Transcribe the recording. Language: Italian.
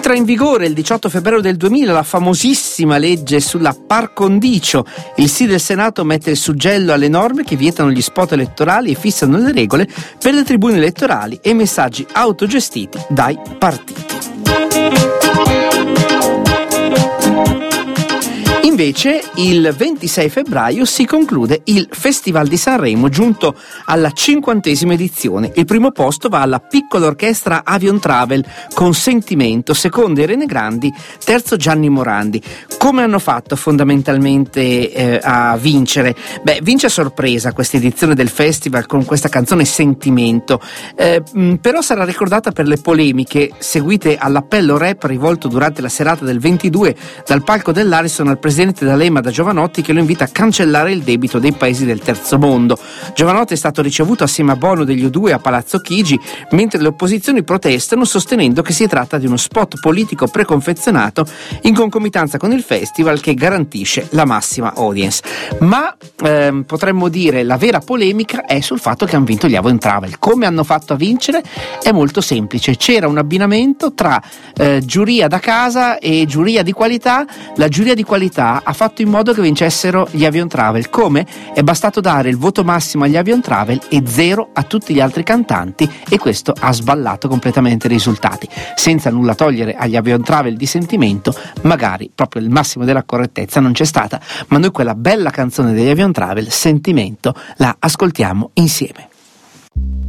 Entra in vigore il 18 febbraio del 2000 la famosissima legge sulla par condicio. Il sì del Senato mette il suggello alle norme che vietano gli spot elettorali e fissano le regole per le tribune elettorali e i messaggi autogestiti dai partiti. Invece il 26 febbraio si conclude il Festival di Sanremo, giunto alla 50ª edizione. Il primo posto va alla piccola orchestra Avion Travel con Sentimento, secondo Irene Grandi, terzo Gianni Morandi. Come hanno fatto fondamentalmente a vincere? Vince a sorpresa questa edizione del festival con questa canzone Sentimento, però sarà ricordata per le polemiche seguite all'appello rap rivolto durante la serata del 22 dal palco dell'Ariston al presidente D'Alema da Giovanotti, che lo invita a cancellare il debito dei paesi del terzo mondo. Giovanotti è stato ricevuto assieme a Bono degli U2 a Palazzo Chigi, mentre le opposizioni protestano sostenendo che si tratta di uno spot politico preconfezionato in concomitanza con il festival che garantisce la massima audience. Ma potremmo dire la vera polemica è sul fatto che hanno vinto gli Avion Travel. Come hanno fatto a vincere? È molto semplice: c'era un abbinamento tra giuria da casa e giuria di qualità. La giuria di qualità ha fatto in modo che vincessero gli Avion Travel. Come? È bastato dare il voto massimo agli Avion Travel e 0 a tutti gli altri cantanti, e questo ha sballato completamente i risultati. Senza nulla togliere agli Avion Travel di Sentimento, magari proprio il massimo della correttezza non c'è stata, ma noi quella bella canzone degli Avion Travel, Sentimento, la ascoltiamo insieme.